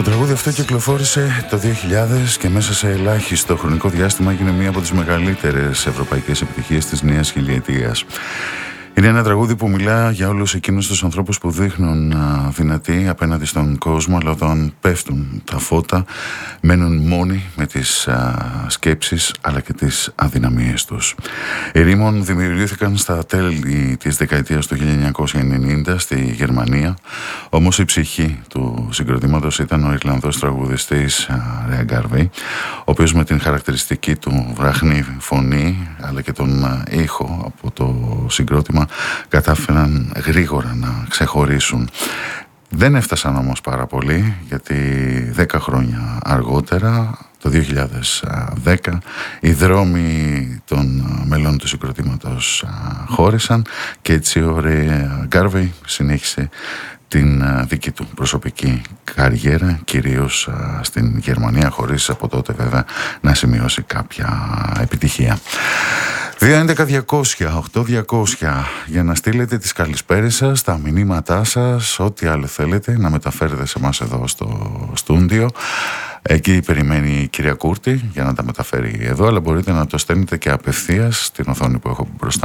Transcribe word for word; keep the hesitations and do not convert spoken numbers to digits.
Το τραγούδι αυτό κυκλοφόρησε το δύο χιλιάδες και μέσα σε ελάχιστο χρονικό διάστημα έγινε μία από τις μεγαλύτερες ευρωπαϊκές επιτυχίες της νέας χιλιετίας. Είναι ένα τραγούδι που μιλά για όλους εκείνους τους ανθρώπους που δείχνουν α, δυνατοί απέναντι στον κόσμο, αλλά όταν πέφτουν τα φώτα μένουν μόνοι με τις α, σκέψεις αλλά και τις αδυναμίες τους. Οι Ρήμον δημιουργήθηκαν στα τέλη της δεκαετίας του χίλια εννιακόσια ενενήντα στη Γερμανία, όμως η ψυχή του συγκροτήματος ήταν ο Ιρλανδός τραγουδιστής Ρέα Γκάρβεϊ, ο οποίος με την χαρακτηριστική του βράχνη φωνή αλλά και τον α, ήχο από το συγκρότημα κατάφεραν γρήγορα να ξεχωρίσουν. Δεν έφτασαν όμως πάρα πολύ, γιατί δέκα χρόνια αργότερα, το δύο χιλιάδες δέκα, οι δρόμοι των μελών του συγκροτήματος χώρισαν και έτσι ο Ρέα Γκάρβεϊ συνέχισε την δική του προσωπική καριέρα, κυρίως στην Γερμανία, χωρίς από τότε βέβαια να σημειώσει κάποια επιτυχία. δύο έντεκα διακόσια οκτώ διακόσια για να στείλετε τις καλησπέρες σας, τα μηνύματά σας, ό,τι άλλο θέλετε να μεταφέρετε σε εμάς εδώ στο στούντιο. Εκεί περιμένει η κυρία Κούρτη για να τα μεταφέρει εδώ, αλλά μπορείτε να το στέλνετε και απευθείας στην οθόνη που έχω μπροστά